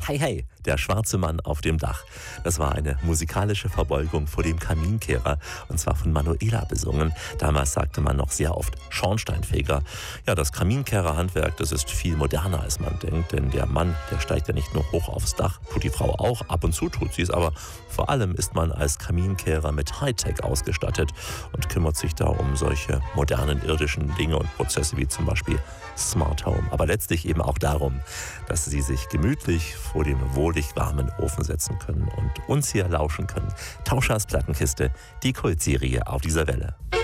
Hey, hey, der schwarze Mann auf dem Dach. Das war eine musikalische Verbeugung vor dem Kaminkehrer, und zwar von Manuela besungen. Damals sagte man noch sehr oft Schornsteinfeger. Ja, das Kaminkehrerhandwerk, das ist viel moderner, als man denkt, denn der Mann, der steigt ja nicht nur hoch aufs Dach, tut die Frau auch, ab und zu tut sie es, aber vor allem ist man als Kaminkehrer mit Hightech ausgestattet und kümmert sich da um solche modernen irdischen Dinge und Prozesse wie zum Beispiel Smart Home. Aber letztlich eben auch darum, dass Sie sich gemütlich vor dem wohlig warmen Ofen setzen können und uns hier lauschen können. Tauschers Plattenkiste, die Kultserie auf dieser Welle.